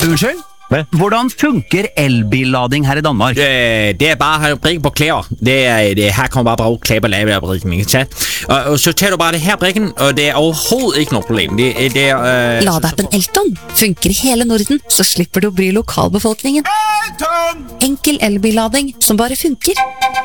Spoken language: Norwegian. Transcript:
Unnskyld? Hvordan funker elbillading her i Danmark? Det bare at brikken på klæder. Her kommer bare klæder på lavebrikken, ikke sant? Og så tager du bare det her brikken, og det overhovedet ikke noe problem. Ladeappen Elton funker i hele Norden, så slipper du å bry lokalbefolkningen. Enkel elbillading som bare funker.